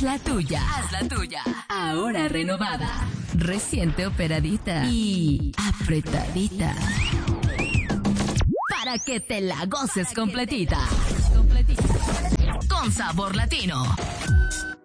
Haz la tuya. Haz la tuya. Ahora renovada. Reciente operadita. Y apretadita. Para que te la goces completita. Con sabor latino.